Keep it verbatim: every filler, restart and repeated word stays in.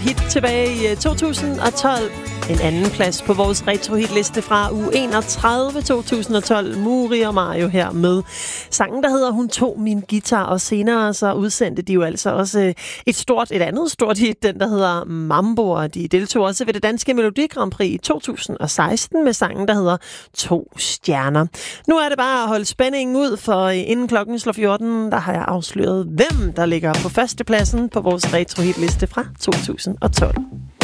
hit tilbage i to tusind og tolv. En anden plads på vores retro-hitliste fra uge enogtredive to tusind og tolv. Muri og Mario her med sangen, der hedder Hun tog min guitar, og senere så udsendte de jo altså også et stort, et andet stort hit, den der hedder Mambo, og de deltog også ved det danske Melodi Grand Prix i to tusind og seksten med sangen, der hedder To Stjerner. Nu er det bare at holde spændingen ud, for inden klokken slår fjorten, der har jeg afsløret, hvem der ligger på førstepladsen på vores retro-hitliste fra to tusind og tolv.